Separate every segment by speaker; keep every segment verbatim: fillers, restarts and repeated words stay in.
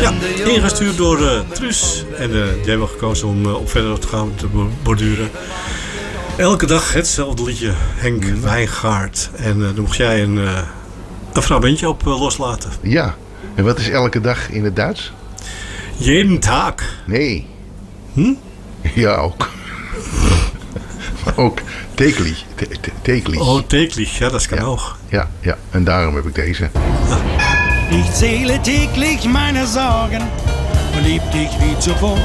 Speaker 1: Ja, ingestuurd door uh, Truus. En uh, die hebben we gekozen om uh, op verder te gaan te borduren. Elke dag hetzelfde liedje, Henk Wijngaard. En uh, dan mocht jij een, uh, een fragmentje op uh, loslaten.
Speaker 2: Ja, en wat is elke dag in het Duits?
Speaker 1: Jeden Tag.
Speaker 2: Nee.
Speaker 1: Hm?
Speaker 2: Ja, ook. Ook täglich. Täglich.
Speaker 1: Oh, täglich. Ja, dat kan
Speaker 2: ja.
Speaker 1: ook.
Speaker 2: Ja, ja, en daarom heb ik deze.
Speaker 1: Ja.
Speaker 3: Ich zähle täglich meine Sorgen und lieb dich wie zuvor.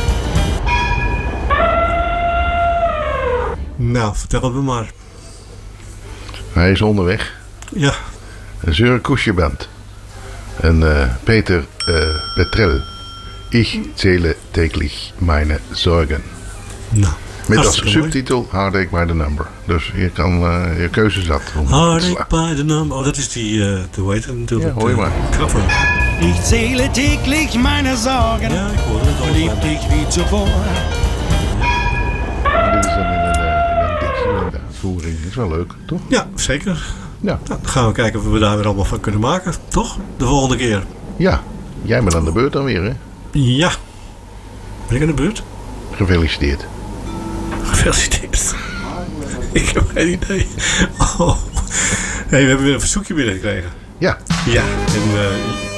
Speaker 1: Nou, vertel het me maar.
Speaker 2: Hij is onderweg.
Speaker 1: Ja.
Speaker 2: Een Sören Kuscheband. En uh, Peter uh, Petrel. Ich zähle täglich meine Sorgen.
Speaker 1: Nou.
Speaker 2: Met als subtitel Heartache by the Number. Dus je kan uh, je keuze zat.
Speaker 1: Heartache by the Number. Oh, dat is die, uh, de hoe heet het natuurlijk?
Speaker 2: Ja, hoor je maar.
Speaker 1: Cover.
Speaker 3: Ich zähle täglich meine Sorgen.
Speaker 1: Ja, ik hoor het al.
Speaker 3: Und lieb dich wie zuvor.
Speaker 2: Ja, dit is dan in een, uh, in een Dixieland uitvoering. Dat is wel leuk, toch?
Speaker 1: Ja, zeker.
Speaker 2: Ja.
Speaker 1: Nou, dan gaan we kijken of we daar weer allemaal van kunnen maken. Toch? De volgende keer.
Speaker 2: Ja. Jij bent aan de beurt dan weer, hè?
Speaker 1: Ja. Ben ik aan de beurt?
Speaker 2: Gefeliciteerd.
Speaker 1: Gefeliciteerd. Ik heb geen idee. Oh. Hey, we hebben weer een verzoekje binnengekregen.
Speaker 2: Ja.
Speaker 1: Ja. En, uh,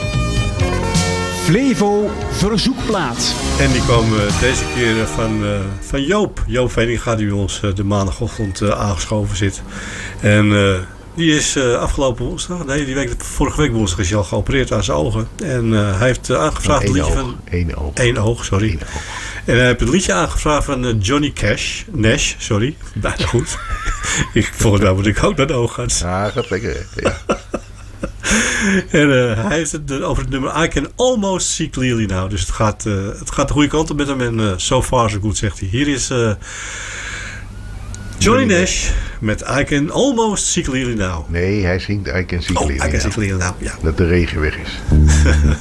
Speaker 4: Flevo verzoekplaat.
Speaker 1: en die kwam uh, deze keer van, uh, van Joop. Joop Veninga, die bij ons uh, de maandagochtend uh, aangeschoven zit. En uh, die is uh, afgelopen woensdag, nee, die week, vorige week woensdag is hij al geopereerd aan zijn ogen. En uh, hij heeft uh, aangevraagd een liedje
Speaker 2: oog.
Speaker 1: van...
Speaker 2: Eén oog.
Speaker 1: Eén oog, sorry.
Speaker 2: Eén oog.
Speaker 1: En hij heeft een liedje aangevraagd van uh, Johnny Cash. Nash, sorry. Bijna goed. ik, volgens mij moet ik ook naar de oogarts.
Speaker 2: Ja, gaat lekker, hè? Ja.
Speaker 1: En uh, hij heeft het over het nummer I Can Almost See Clearly Now. Dus het gaat, uh, het gaat de goede kant op met hem. En uh, so far so good, zegt hij. Hier is uh, Johnny Nash met I Can Almost See Clearly Now.
Speaker 2: Nee, hij zingt I Can See
Speaker 1: Oh,
Speaker 2: Clearly
Speaker 1: I Can See
Speaker 2: Now.
Speaker 1: Clearly Now, ja.
Speaker 2: Dat de regen weg is.